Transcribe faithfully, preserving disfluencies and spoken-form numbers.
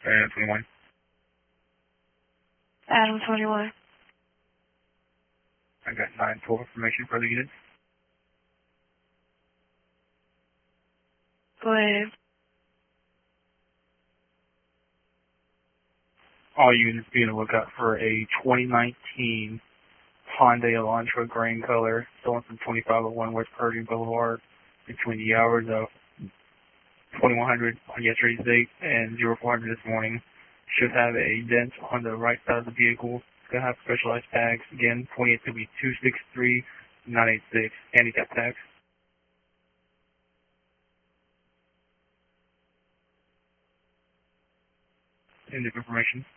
Uh, twenty-one. Adam twenty-one. I got nine twelve information for the units. Go ahead. All units be on the lookout for a twenty nineteen Hyundai Elantra green color, stolen from twenty-five oh one West Purdue Boulevard between the hours of twenty-one hundred on yesterday's date and oh four hundred this morning. Should have a dent on the right side of the vehicle. It's going to have specialized tags. Again, twenty-eight to be two six three nine eight six, handicap tags. End of information.